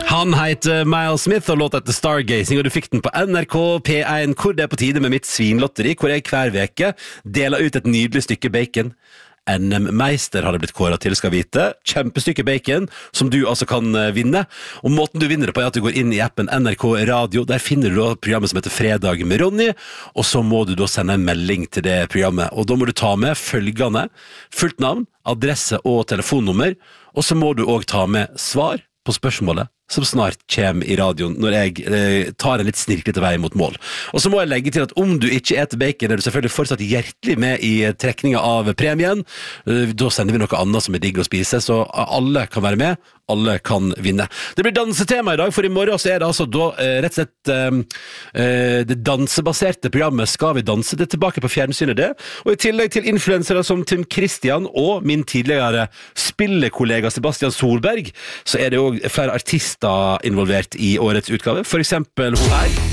Han heter Miles Smith og låter etter Stargazing, og du fikk den på NRK P1, hvor det på tide med mitt svinlotteri, hvor jeg hver veke deler ut et nydelig stykke bacon. NM-meister har det blitt kåret til, skal vite. Kjempestykke bacon, som du altså kan vinne. Og måten du vinner det på er at du går inn i appen NRK Radio. Der finner du da programmet som heter Fredag med Ronny, og så må du da sende en melding til det programmet. Og da må du ta med følgende: fullt navn, adresse og telefonnummer, og så må du også ta med svar på spørsmålet som snart kommer i radioen når jeg tar en litt snirklete vei mot mål. Og så må jeg legge til at om du ikke eter bacon, er du selvfølgelig fortsatt hjertelig med i trekningen av premien. Da sender vi noe annet som er digg å spise, så alle kan være med, alle kan vinne. Det blir dansetema i dag, for i morgen så er det altså da rett og slett det dansebaserte programmet Skal vi danse? Det er tilbake på fjernsynet det, og i tillegg til influensere som Tim Christian og min tidligere spillekollega Sebastian Solberg, så er det jo flere artister involvert i årets utgave. For eksempel hun her.